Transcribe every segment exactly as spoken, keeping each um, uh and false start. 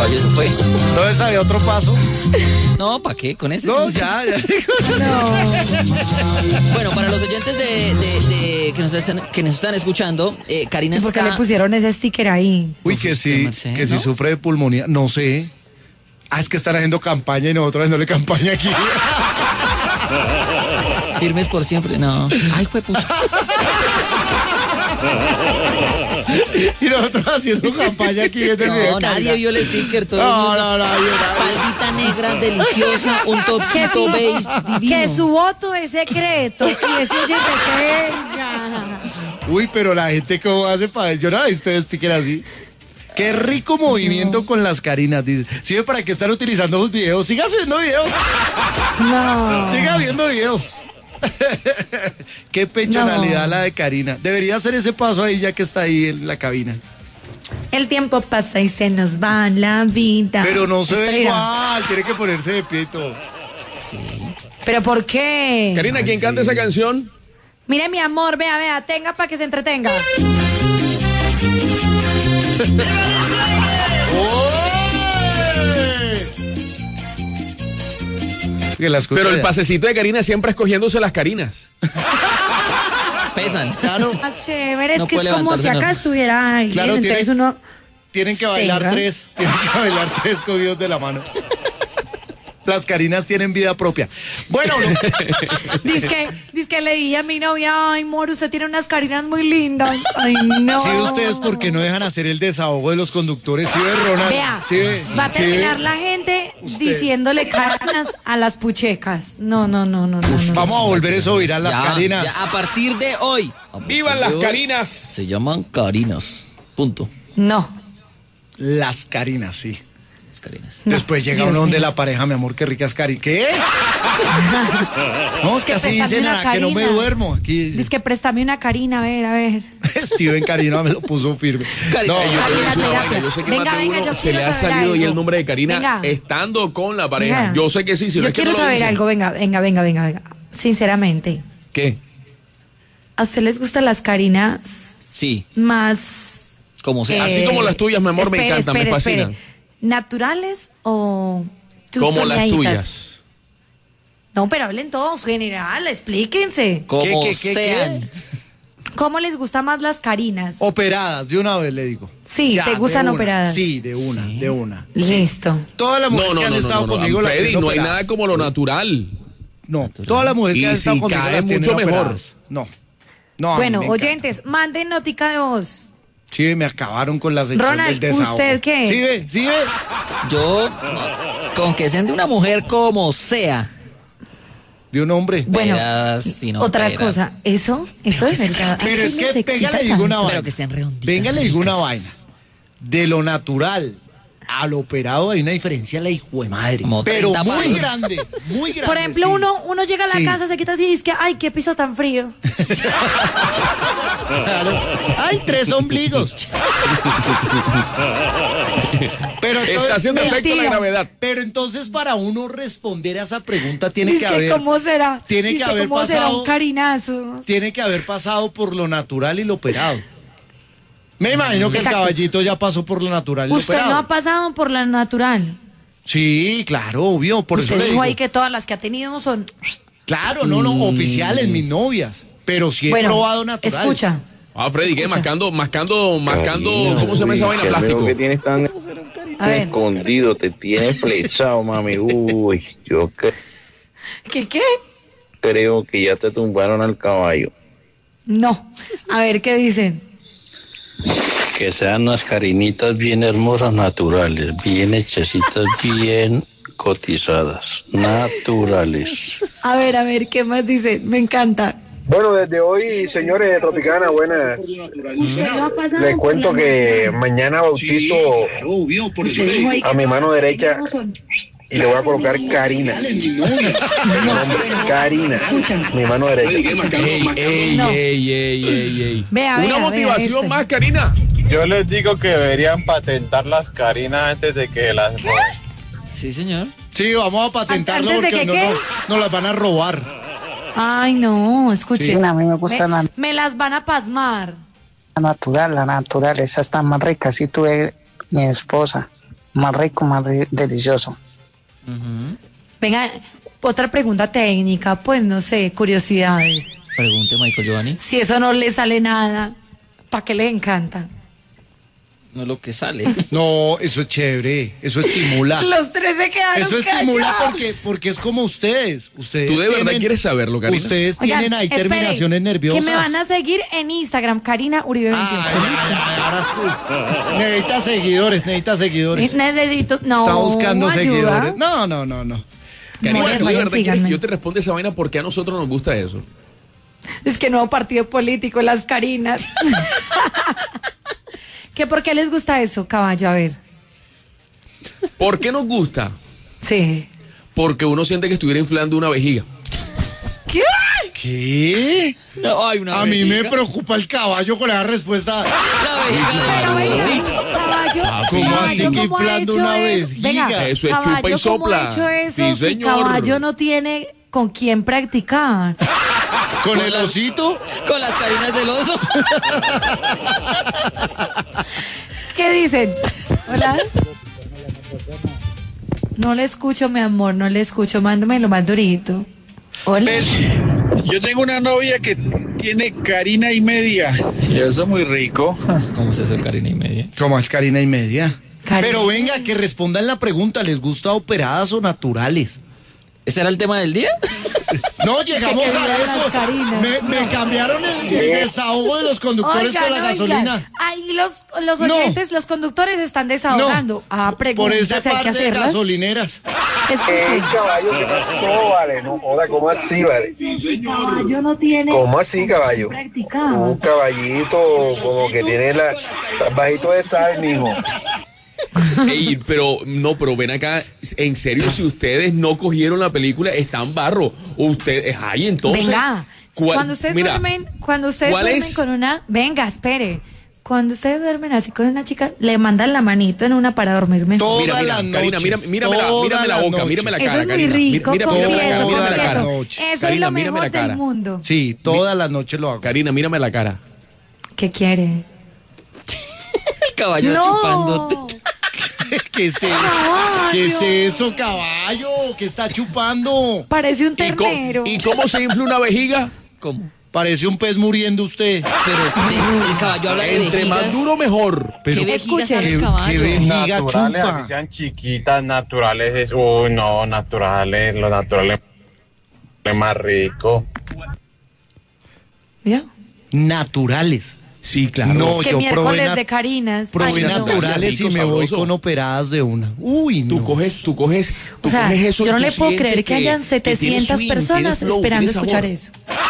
caballo, eso fue. ¿No les había otro paso? No, ¿para qué? Con ese. No, sí, ya, ya. No. Bueno, para los oyentes de, de, de que, nos están, que nos están escuchando, eh, Karina ¿Y por qué está... le pusieron ese sticker ahí? Uy, que sí, Merced, que si ¿no? sufre de pulmonía, no sé. Ah, es que están haciendo campaña y nosotros haciéndole campaña aquí. Firmes por siempre, no. Ay, fue puta. Y nosotros haciendo campaña aquí desde el video. No, nadie vio el sticker. Todo No, el no, mundo. no, nadie, nadie. Faldita negra, deliciosa, un topcito beige divino. Que su voto es secreto y es un pequeña. Uy, pero la gente cómo hace para... Yo no he visto este sticker así. Qué rico movimiento no. con las Karinas, dice. Sirve para que están utilizando sus videos. Siga subiendo videos. No. Siga viendo videos. Qué pechonalidad no. la de Karina. Debería hacer ese paso ahí ya que está ahí en la cabina. El tiempo pasa y se nos va la vida. Pero no se ve Espera. igual. Tiene que ponerse de pie y todo. Sí. ¿Pero por qué? Karina, ¿quién Ay, canta sí. esa canción? Mire, mi amor, vea, vea, tenga para que se entretenga. Que la Pero el pasecito de Karina siempre escogiéndose las Karinas. Pesan. Claro. Más chévere, es No que es puede como si levantarse, acá no. estuviera alguien, Claro, entonces tiene- uno... Tienen que bailar Tenga. tres. Tienen que bailar tres cogidos de la mano. Las Karinas tienen vida propia. Bueno, no. Dice que, dice que le dije a mi novia, ay, amor, usted tiene unas Karinas muy lindas. Ay, no. Sí, ustedes porque no dejan hacer el desahogo de los conductores. Sí, ve, Ronald. Vea, Sí, ve, va a sí, ve. terminar la gente Ustedes. diciéndole Karinas a las puchecas. No, no, no, no, no, no. Vamos a volver eso viral, las Ya, Karinas. ya, a partir de hoy. a partir ¡Vivan de las hoy, Karinas! Se llaman Karinas. Punto. No. Las Karinas, sí. Las Karinas. Después llega Dios uno donde mío. la pareja, mi amor, qué ricas Karinas. ¿Qué? No, es que Que así préstame dicen, una a que no me Karina. duermo. Aquí Dice que préstame una Karina, a ver, a ver. Steven Karina me lo puso firme. Karina, No, yo- Yo te voy a decir una terapia. vaina, yo sé que Venga, más de venga, uno yo se quiero le ha saber salido algo. y el nombre de Karina Venga. estando con la pareja. Venga. Yo sé que sí, si no Yo es que quiero no lo saber dicen. algo, venga, venga, venga, venga, venga. Sinceramente, ¿Qué? ¿a usted les gustan las Karinas Sí, más... como sea. Así como las tuyas, mi amor, me espere, encantan, me espere, fascinan. espere. ¿Naturales o Como las tutoneaditas? tuyas. No, pero hablen todos, general, explíquense. Como ¿Qué, qué, qué, sean. ¿Cómo les gustan más las Karinas? Operadas, de una vez le digo. Sí, ¿te de gustan una. operadas? Sí, de una, de una. Listo. Todas las mujeres No, no, que han no, no, estado no, no, conmigo las Freddy, tienen no hay operadas. nada como lo natural. No, todas las mujeres Y que han estado si conmigo cae las tienen mucho mejor. operadas. No. No, a mí Bueno, me encanta. oyentes, manden notica de voz. Sí, me acabaron con la sección Ronald, del desahogo. ¿usted qué? Sí, ve, sí, ve. Yo, con que sean de una mujer como sea. De un hombre. Bueno, Verás, si no otra opera. cosa, eso, eso es verdad. Pero Ay, es me que, excita venga, le digo una tanto. vaina. Pero que estén redonditas, Venga, le digo una ricas. vaina. De lo natural al operado hay una diferencia, la hijo de madre. Como Pero treinta muy palos. grande, muy grande. Por ejemplo, sí. uno, uno llega a la Sí. casa, se quita así y dice que, ay, qué piso tan frío. Claro. Hay tres ombligos. Pero entonces, Estación de efecto de la Mentira. gravedad. pero entonces para uno responder a esa pregunta tiene Dice que que haber cómo será. tiene que Dice haber cómo será pasado- un carinazo. tiene que haber pasado por lo natural y lo operado. Me imagino que Exacto. el caballito ya pasó por lo natural y lo Usted operado. no ha pasado por la natural. Sí, claro, obvio, por Usted eso le dijo digo. ahí que todas las que ha tenido son... Claro, no, no, oficiales, mis novias. Pero sí he Bueno, probado natural. escucha. Ah, Freddy, ¿qué? Escucha. Mascando, mascando, mascando, Karina, ¿cómo se llama esa uy, vaina? qué Plástico. amigo que tienes tan A ver, escondido, te tienes flechado, mami. Uy, yo cre- ¿qué qué? creo que ya te tumbaron al caballo. No. A ver, ¿qué dicen? Que sean unas carinitas bien hermosas, naturales, bien hechecitas, bien cotizadas, naturales. A ver, a ver, ¿qué más dicen? Me encanta. Bueno, desde hoy, señores de Tropicana, buenas. Les cuento que mañana bautizo a mi mano derecha y le voy a colocar Karina. Mi nombre, Karina, mi mano derecha. Ey, ey, No. ey, ey, ey, ey. Vea, Una vea, motivación vea este. más, Karina. Yo les digo que deberían patentar las Karinas antes de que las roben. Sí, señor. Sí, vamos a patentarlo ¿Antes de porque que no, qué? no, no las van a robar. Ay, no, escuchen. Sí, a mí me gusta me, la, me las van a pasmar. la natural, la natural, esa está más rica. Sí tuve mi esposa. más rico, más de- delicioso. Ujú. Venga, otra pregunta técnica, pues no sé, curiosidades. Pregunte, Michael Giovanni. Si eso no le sale nada, ¿para qué les encanta? No es lo que sale. No, eso es chévere, eso estimula. Los tres se quedaron Eso estimula callados. porque, porque es como ustedes. ustedes ¿Tú de verdad tienen- quieres saberlo, Karina? Ustedes Oigan, tienen ahí espere, terminaciones nerviosas. Que me van a seguir en Instagram, Karina Uribe veintiocho. Ay, ay, ay, ahora tú. Necesita seguidores, necesita seguidores. Necesito, no, Está buscando ayuda. seguidores. No, no, no, no. Karina, Vayan, ¿tú de vayan, verdad quieres síganme. que yo te responda esa vaina porque a nosotros nos gusta eso? Es que nuevo partido político, las Karinas. ¿Qué por qué les gusta eso, caballo? A ver. ¿Por qué nos gusta? Sí. Porque uno siente que estuviera inflando una vejiga. ¿Qué? ¿Qué? No, hay una A mí me vejiga. preocupa el caballo con esa respuesta. La vejiga Pero de venga, Rosita. caballo, ¿Cómo caballo, así que ¿cómo ha inflando hecho una eso? vejiga? Venga, Eso es caballo, chupa y ¿cómo sopla. ha hecho eso Sí, si señor. caballo no tiene con quién practicar? ¿Con el osito? Con las carinas del oso. ¿Qué dicen? Hola. No le escucho, mi amor, no le escucho. Mándamelo más durito. Hola. Yo tengo una novia que tiene Karina y media. Y eso es muy rico. ¿Cómo es eso, Karina y media? ¿Cómo es Karina y media? Karina. Pero venga, que respondan la pregunta. ¿Les gusta operadas o naturales? ¿Ese era el tema del día? No, llegamos que vivan a las eso. Karinas. Me, me cambiaron el, el desahogo de los conductores Oigan, con la oigan, gasolina. ahí los, los No. oyentes, los conductores están desahogando. No. Ah, Por preguntas, ese hay que par de hacerlas. gasolineras. Escuchen. Ey, caballo, ¿qué pasó, vale? No joda, ¿cómo así, vale? Caballo no tiene ¿Cómo así, caballo? practicado. Un caballito como que tiene la bajito de sal, mijo. Ey, pero no, pero ven acá, en serio, si ustedes no cogieron la película, están barro. Ustedes, ay, entonces. Venga, ¿cuál- cuando ustedes mira, duermen, cuando ustedes ¿cuál duermen es? con una, venga, espere. Cuando ustedes duermen así con una chica, le mandan la manito en una para dormir mejor. Todas Mira, mira, las Karina, mira, noches, mírame la, todas mírame la las boca, noches. mírame la Eso cara, es muy Karina. rico, Mira, con mírame la queso, cara, con mírame la todas cara. las queso. noches. Eso es Karina, lo mírame mejor la cara. del mundo. Sí, todas las noches lo hago. Karina, mírame la cara. ¿Qué quiere? El caballo chupándote. ¿Qué es eso? Caballo. ¿Qué es eso, caballo? ¿Qué está chupando? Parece un ¿Y cómo, ternero. ¿Y cómo se infla una vejiga? ¿Cómo? Parece un pez muriendo usted. Pero ve- el caballo habla de Entre más vejigas. duro, mejor. Pero- ¿Qué vejiga Escuchen. sabe el ¿Qué- caballo? qué vejiga Naturales, chupa? así sean chiquitas, naturales. Es, uy, no, naturales, lo natural es más rico. ¿Vio? Naturales. Sí, claro. No, Es que yo probé, miércoles na- de Carinas. probé Ay, no. naturales y Rico, me voy sabroso. con operadas de una. Uy, no. Tú coges, tú coges, tú O sea, coges eso. yo no y tú le puedo sientes creer que, hayan tiene setecientas swing, personas tiene flow, esperando tiene escuchar sabor. eso.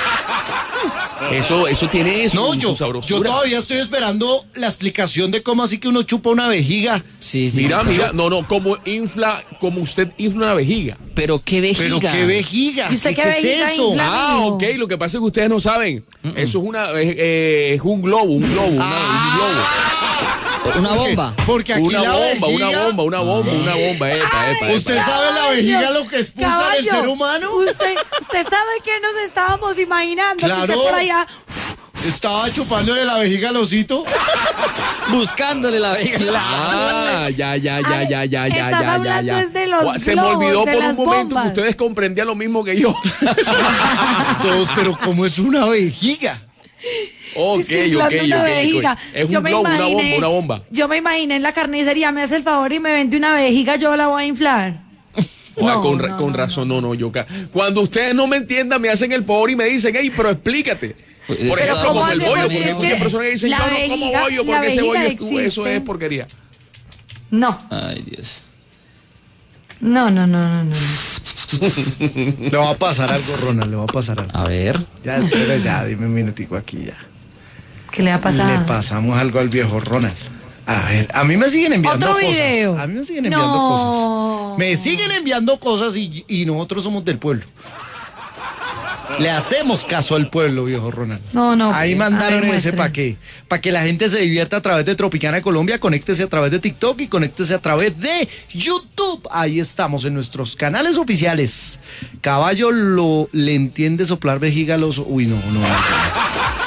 Eso, eso tiene eso. No, su yo, yo sabrosura. todavía estoy esperando la explicación de cómo así que uno chupa una vejiga. Sí, sí. Mira, sí. mira, no, no, como infla, como usted infla una vejiga. Pero qué vejiga. Pero qué vejiga. ¿Y usted qué es vejiga eso? infla? Ah, amigo. ok, lo que pasa es que ustedes no saben. Eso es una, es, eh, es un globo, un globo, una- un globo. Una bomba. Porque aquí Una la bomba, vejiga, una bomba, una bomba, una bomba, epa, epa, epa. ¿Usted sabe la vejiga lo que expulsa del Caballo, ser humano? Usted, usted sabe que nos estábamos imaginando. que Claro. usted por allá. Estaba chupándole la vejiga al osito. Buscándole la vejiga. Ah, ya, ya, ya, Ay, ya, ya, ya, estás ya, hablando ya, es de los ya. Se me globos, olvidó de por las un momento bombas. que ustedes comprendían lo mismo que yo. Todos, pero ¿cómo es una vejiga? Ok, Es que ok, inflando ok, una ok. vejiga. Es Yo un me globo, una imaginé- bomba, una bomba. Yo me imaginé en la carnicería, me hace el favor y me vende una vejiga, yo la voy a inflar. Oiga, No, con, ra- no, con no, razón, no, no, yo ca- cuando ustedes no me entiendan, me hacen el favor y me dicen, hey, pero explícate. Por Pero ejemplo, ¿cómo con el hacemos bollo, si porque es muchas que personas dicen, la yo no como vejiga- bollo, la porque ese bollo, vejiga es- eso existe? es porquería. No, Ay, Dios. no, no, no, no, no. Le va a pasar algo, Ronald, le va a pasar algo. A ver. Ya, espera, ya, dime un minutico aquí ya. ¿Qué le ha pasado? Le pasamos algo al viejo Ronald. A ver, a mí me siguen enviando ¿Otro cosas. video? A mí me siguen enviando No. cosas. Me siguen enviando cosas y, y nosotros somos del pueblo. Le hacemos caso al pueblo, viejo Ronald. No, no. Ahí pues, mandaron a ver, ese muestre. para qué. Para que la gente se divierta a través de Tropicana Colombia, conéctese a través de TikTok y conéctese a través de YouTube. Ahí estamos en nuestros canales oficiales. Caballo lo le entiende soplar vejiga a los. Uy, no, no. no.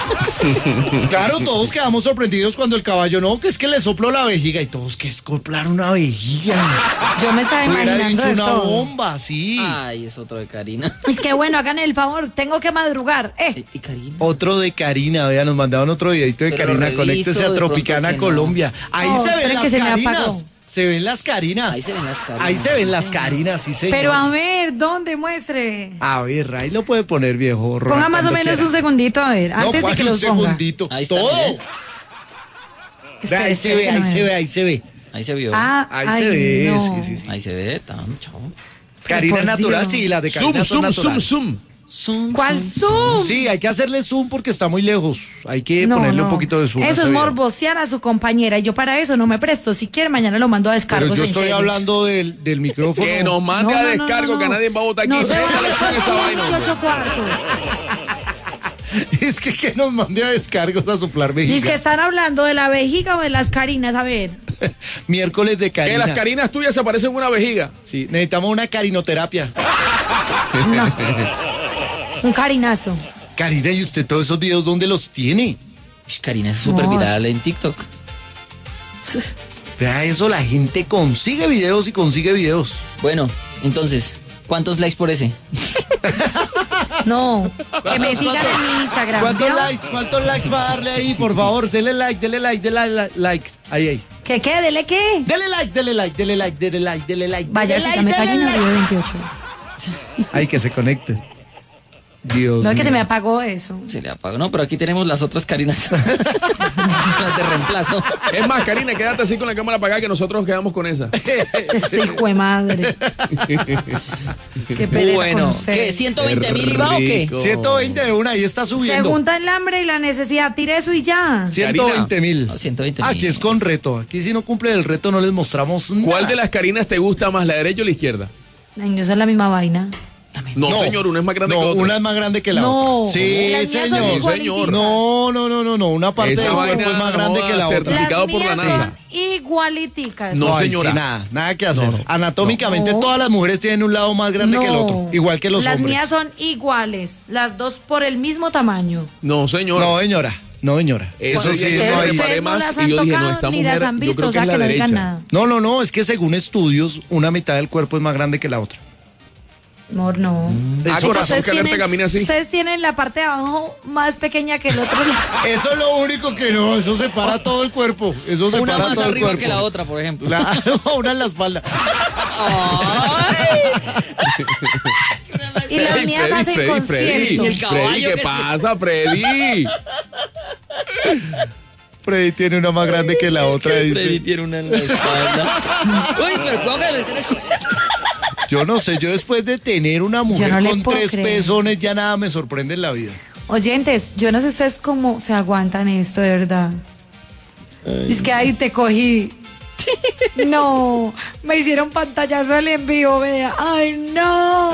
Claro, todos quedamos sorprendidos cuando el caballo, no, que es que le sopló la vejiga y todos que es soplar una vejiga. Yo me estaba Hubiera imaginando dicho de una todo. bomba, sí. Ay, es otro de Karina. Es que bueno, hagan el favor, tengo que madrugar. Eh. ¿Y Karina? Otro de Karina, vea, nos mandaban otro videito de Pero Karina, reviso, conéctese de a pronto Tropicana que no. Colombia. Ahí Oh, se ven esperen las que se me Carinas. apagó. Se ven las Carinas. Ahí se ven las Carinas. Ahí se ven las Sí. Carinas, sí, señor. Pero a ver, ¿dónde muestre? A ver, ahí lo puede poner, viejo. Ronald, Ponga más o cuando menos quiera. un segundito, a ver, No, antes de ¿cuál que un los ponga. segundito. Ahí está, Todo. mire. Vea, ahí se ve, ahí se ve, ahí se ve. Ahí se vio. Ah, Ahí ay, se ve, no. sí, sí, sí. Ahí se ve, tam, chao. Karina por natural, Dios. sí, las de Karina Zoom, son zoom, zoom, naturales. zoom. Zoom, ¿Cuál zoom. zoom? Sí, hay que hacerle zoom porque está muy lejos. Hay que No, ponerle no. un poquito de zoom. a Eso ese es video. morbosear a su compañera y yo para eso no me presto. Si quiere, mañana lo mando a descargos. Pero yo en estoy serio. hablando del, del micrófono. Que nos mande No, a no, no, descargo, no, que no. nadie va a votar aquí. No se va Métale a son esa vaina, hombre. veintiocho cuartos. Es que que nos mande a descargos a soplar vejiga. Dice que están hablando de la vejiga o de las Carinas, a ver. Miércoles de Que Karina. las Carinas tuyas se parecen a una vejiga. Sí, necesitamos una carinoterapia. No. Un carinazo. Karina, ¿y usted todos esos videos dónde los tiene? Ish, Karina es súper No. viral en TikTok. Vea eso, la gente consigue videos y consigue videos. Bueno, entonces, ¿cuántos likes por ese? No, que me sigan en mi Instagram. ¿Cuántos ¿vio? likes? ¿Cuántos likes va a darle ahí? Por favor, dele like, dele like, dele like, like. Ahí, ahí. ¿Qué qué? ¿Dele qué? Dele like, dele like, dele like, dele like, dele like. Vaya, dele sígame, like, dele Karina like. Río veintiocho. Ay, que se conecte. Dios No, es que mío. se me apagó eso. Se le apagó. No, pero aquí tenemos las otras Karinas. Las de reemplazo. Es más, Karina, quédate así con la cámara apagada que nosotros quedamos con esa. Este hijo de madre. Qué pereza con Bueno, ustedes. ¿qué? ¿ciento veinte mil iba o qué? Rico. ciento veinte de una, ahí está Se subiendo. junta el hambre y la necesidad. Tire eso y ya. ciento veinte mil. No, ciento veinte mil. Aquí es con reto. Aquí si no cumple el reto no les mostramos nada. ¿Cuál de las Carinas te gusta más, la derecha o la izquierda? Ay, no, esa es la misma vaina. No, señor, una es más grande no, que otra. una es más grande que la No. otra. Sí, Las mías son señor. igualiticas. No, no, no, no, no. Una parte Esa del cuerpo vaina es más grande no que la va a ser otra. Certificado Las por la mías NASA. son igualiticas. No, ahí sí, señora. nada, nada que hacer. No, no. Anatómicamente No. todas las mujeres tienen un lado más grande que el No. otro, igual que los Las hombres. mías son iguales. Las dos por el mismo tamaño. No, señor. No, señora, no, señora. Eso Eso sí, sí, Ustedes- no hay. ustedes reparé no más las y han yo dije, no, tocado esta ni las mujer, han yo visto, creo o que sea es la que no digan derecha. nada. No, no, no, es que según estudios, una mitad del cuerpo es más grande que la otra. Amor, no. Ah, Eso- corazón, que alerta camina así. ustedes tienen la parte de abajo más pequeña que el otro lado. Eso es lo único que no, eso separa todo el cuerpo. Eso separa Una más todo el arriba cuerpo. que la otra, por ejemplo. Claro, una en la espalda. Y las Freddy, mías Freddy, hacen Freddy, Freddy. concierto. Y el caballo Freddy, ¿qué que- pasa, Freddy? Freddy tiene una más grande que la otra, Freddy dice. tiene una en la espalda. Uy, pero ¿cómo que lo están escuchando? Yo no sé, yo después de tener una mujer no le con puedo tres creer. pezones ya nada me sorprende en la vida. Oyentes, yo no sé ustedes cómo se aguantan esto, de verdad. Es que ahí te cogí. No, me hicieron pantallazo del envío, vea. Ay, no.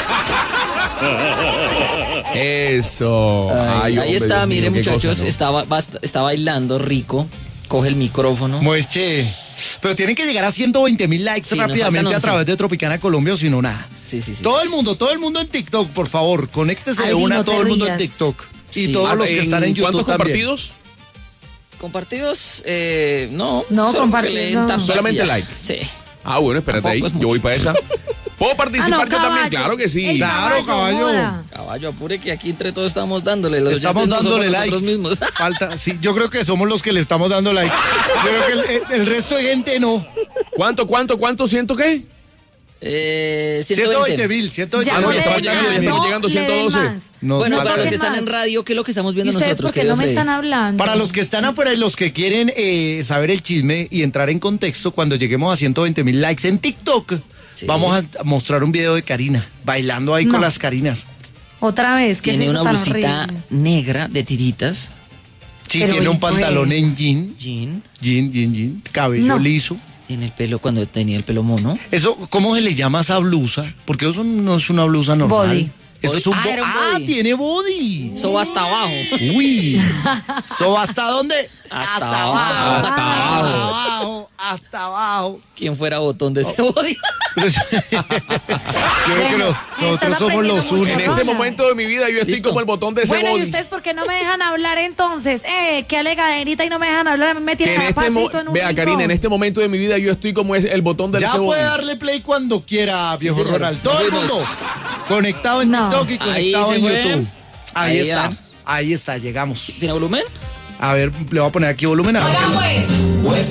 Eso. Ay, Ay, ahí hombre, está, Dios mío, miren qué muchachos, cosa, ¿no? está, ba- basta- está bailando rico, coge el micrófono. Mueche. Pero tienen que llegar a ciento veinte mil likes Sí, nos rápidamente faltan a once. través de Tropicana Colombia o si no nada. Sí, sí, sí. Todo el mundo, todo el mundo en TikTok, por favor, conéctese de Ay, una, no te todo el mundo en rías. TikTok. Y Sí. todos Ah, los que están en YouTube ¿Cuántos también. compartidos? Compartidos, eh, no. No, solo compartidos, que le no. tapas y Solamente ya. like. Sí. Ah, bueno, espérate Tampoco ahí. es Yo mucho. voy para esa. ¿Puedo participar Ah, no, yo también? caballo. Claro que sí. El Claro, caballo. joda. Caballo, apure que aquí entre todos estamos dándole. Los Estamos oyentes no dándole somos like. nosotros mismos. Falta, sí, yo creo que somos los que le estamos dando like. Yo creo que el, el- el resto de gente no. ¿Cuánto, cuánto, cuánto? ¿Ciento qué? eh, ciento veinte mil, ciento veinte Ya Ah, no, no mil. le estamos den llegando, más, estamos no llegando a le ciento den doce. más. Nos Bueno, falta- para los que ¿Qué están más? en radio, ¿qué es lo que estamos ¿Y viendo ustedes nosotros, por qué querido no me Freddy? están hablando? Para los que están afuera y los que quieren eh, saber el chisme y entrar en contexto, cuando lleguemos a ciento veinte mil likes en TikTok, Sí. vamos a mostrar un video de Karina, bailando ahí No. con las Carinas. Otra vez, ¿qué Tiene es eso una tan blusita horrible? negra de tiritas, Sí, Pero tiene un y pues. pantalón en jean, jean, jean, jean, jean, cabello No. liso. en el pelo cuando tenía el pelo mono. Eso, ¿cómo se le llama a esa blusa? Porque eso no es una blusa normal. Body. Eso es un Ah, bo- era un ah, body. tiene body. Eso va hasta abajo. Uy. ¿So hasta dónde? Hasta abajo. abajo. Hasta abajo. Hasta abajo. ¿Quién fuera botón de ese body? Yo creo que lo- nosotros somos los únicos. En este momento de mi vida yo estoy Listo. como el botón de ese Bueno, ¿y botón. ustedes por qué no me dejan hablar entonces? Eh, qué alegaderita y no me dejan hablar, me Que tienen en a este mo- pasito en un Vea, rincón. Karina, en este momento de mi vida yo estoy como es el botón del Ya ese puede botón. darle play cuando quiera, viejo señor. Ronald. Todo el Nos mundo vemos. conectado en No. TikTok y Ahí conectado se en fue. YouTube. Ahí, Ahí está, ya. ahí está, llegamos. ¿Tiene volumen? A ver, le voy a poner aquí volumen. A ver.